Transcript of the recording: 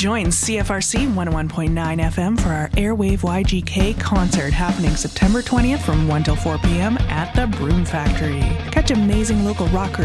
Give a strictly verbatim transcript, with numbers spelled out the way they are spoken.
Join C F R C one oh one point nine F M for our Airwave Y G K concert happening September twentieth from one till four p.m. at the Broom Factory. Catch amazing local rockers